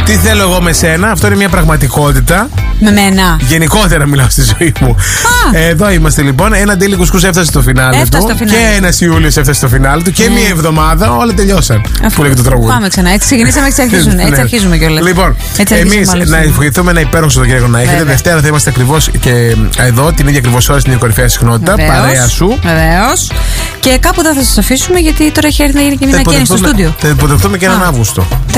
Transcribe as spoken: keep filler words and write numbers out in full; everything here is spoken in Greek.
Τι θέλω εγώ με σένα, αυτό είναι μια πραγματικότητα. Με μένα. Γενικότερα μιλάω στη ζωή μου. Α. Εδώ είμαστε λοιπόν. Ένα Daily Κουσκούς έφτασε στο φινάλε του. Στο φινάλε. Και ένα Ιούλιο έφτασε στο φινάλε του. Και mm. μία εβδομάδα όλα τελειώσαν. Αυτό. Που λέγεται το τραγούδι. Πάμε ξανά. Έτσι ξεκινήσαμε, έτσι αρχίζουμε. Έτσι αρχίζουμε κιόλας. Λοιπόν, εμείς να ευχηθούμε ένα υπέροχο Σαββατοκύριακο να έχετε. Δευτέρα θα είμαστε ακριβώς και εδώ την ίδια ακριβώς ώρα στην ίδια κορυφαία συχνότητα. Βεβαίως, παρέα σου. Βεβαίως. Και κάπου δεν θα σας αφήσουμε γιατί τώρα έχει έρθει να γίνει και μια ανακαίνιση στο στούντιο. Θα υποδεχτούμε και έναν Αύγουστο.